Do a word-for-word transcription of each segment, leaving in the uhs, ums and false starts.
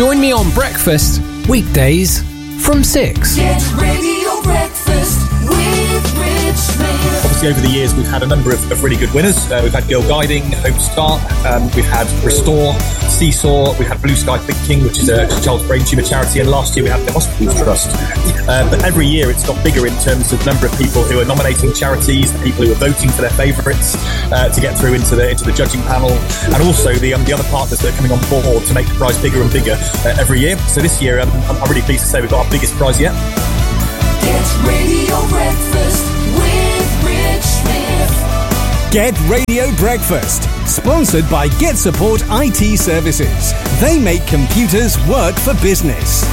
Join me on Breakfast, weekdays from six. Get Radio Breakfast with Rich Smith. Obviously, over the years, we've had a number of, of really good winners. Uh, we've had Girl Guiding, Home Start, um, we've had Restore, Seesaw, we had Blue Sky Thinking, which is a child's brain tumour charity, and last year we had the Hospitals Trust. Uh, but every year it's got bigger in terms of number of people who are nominating charities, the people who are voting for their favourites uh, to get through into the into the judging panel, and also the um, the other partners that are coming on board to make the prize bigger and bigger uh, every year. So this year, um, I'm, I'm really pleased to say we've got our biggest prize yet. Get Radio Breakfast with Rich Smith. Get Radio Breakfast, sponsored by Get Support I T Services. They make computers work for business.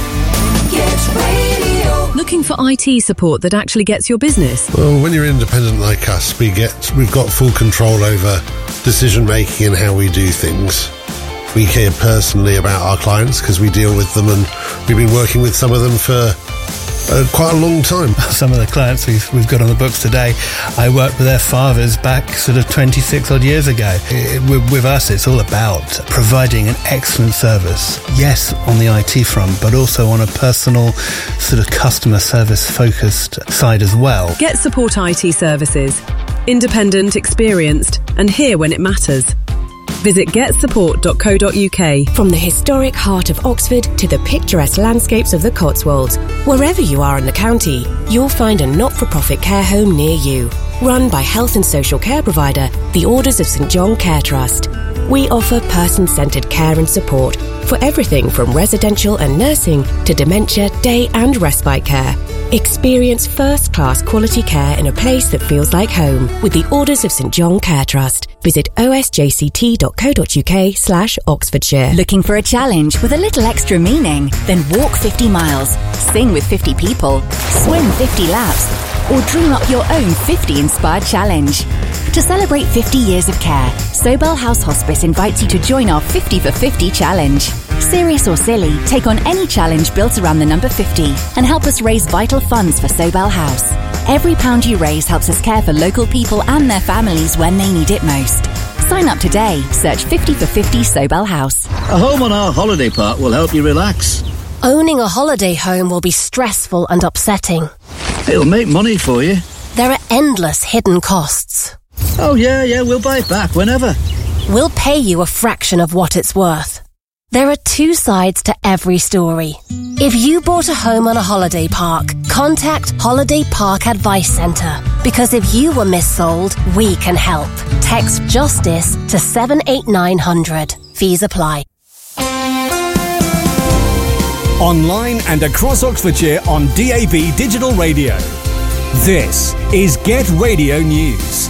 Get Radio. Looking for I T support that actually gets your business? Well, when you're independent like us, we get we've got full control over decision making and how we do things. We care personally about our clients because we deal with them, and we've been working with some of them for Uh, quite a long time. Some of the clients we've, we've got on the books today, I worked with their fathers back sort of twenty-six odd years ago. It, with, with us, it's all about providing an excellent service. Yes, on the I T front, but also on a personal sort of customer service focused side as well. Get Support I T Services. Independent, experienced, and here when it matters. Visit get support dot co dot uk. From the historic heart of Oxford to the picturesque landscapes of the Cotswolds, wherever you are in the county, you'll find a not-for-profit care home near you. Run by health and social care provider, the Orders of St John Care Trust. We offer person-centred care and support for everything from residential and nursing to dementia, day and respite care. Experience first-class quality care in a place that feels like home with the Orders of St John Care Trust. Visit o s j c t dot co dot uk slash Oxfordshire. Looking for a challenge with a little extra meaning? Then walk fifty miles, sing with fifty people, swim fifty laps, or dream up your own fifty inspired challenge. To celebrate fifty years of care, Sobel House Hospice invites you to join our fifty for fifty challenge. Serious or silly, take on any challenge built around the number fifty and help us raise vital funds for Sobel House. Every pound you raise helps us care for local people and their families when they need it most. Sign up today. Search fifty for fifty Sobel House. A home on our holiday park will help you relax. Owning a holiday home will be stressful and upsetting. It'll make money for you. There are endless hidden costs. Oh yeah, yeah, we'll buy it back whenever. We'll pay you a fraction of what it's worth. There are two sides to every story. If you bought a home on a holiday park, contact Holiday Park Advice Centre. Because if you were missold, we can help. Text JUSTICE to seven eight nine hundred. Fees apply. Online and across Oxfordshire on D A B Digital Radio. This is Get Radio News.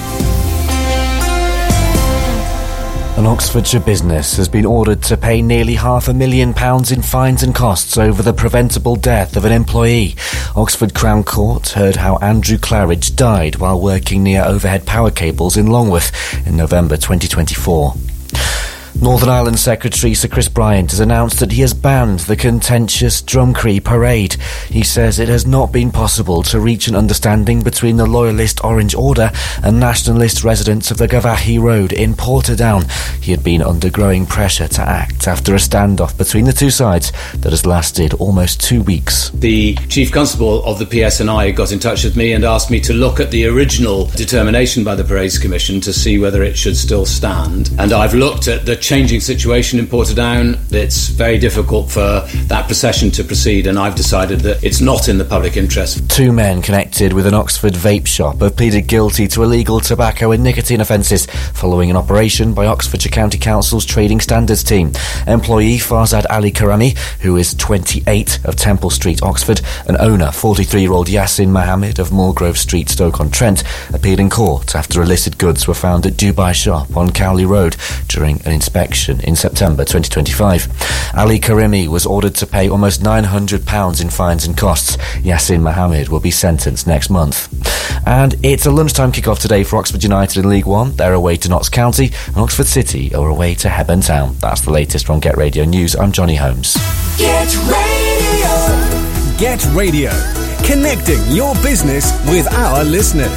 An Oxfordshire business has been ordered to pay nearly half a million pounds in fines and costs over the preventable death of an employee. Oxford Crown Court heard how Andrew Claridge died while working near overhead power cables in Longworth in November twenty twenty-four. Northern Ireland Secretary Sir Chris Bryant has announced that he has banned the contentious Drumcree parade. He says it has not been possible to reach an understanding between the Loyalist Orange Order and Nationalist residents of the Gavahi Road in Portadown. He had been under growing pressure to act after a standoff between the two sides that has lasted almost two weeks. The Chief Constable of the P S N I got in touch with me and asked me to look at the original determination by the Parades Commission to see whether it should still stand. And I've looked at the changing situation in Portadown. It's very difficult for that procession to proceed, and I've decided that it's not in the public interest. Two men connected with an Oxford vape shop have pleaded guilty to illegal tobacco and nicotine offences following an operation by Oxfordshire County Council's Trading Standards team. Employee Farzad Ali Karami, who is twenty-eight of Temple Street, Oxford, and owner forty-three-year-old Yassin Mohammed of Mulgrove Street, Stoke-on-Trent, appeared in court after illicit goods were found at Dubai Shop on Cowley Road during an inspection in September twenty twenty-five. Ali Karimi was ordered to pay almost nine hundred pounds in fines and costs. Yassin Mohammed will be sentenced next month. And it's a lunchtime kick-off today for Oxford United in League One. They're away to Notts County, and Oxford City are away to Hebburn Town. That's the latest from Get Radio News. I'm Johnny Holmes. Get Radio. Get Radio. Connecting your business with our listeners.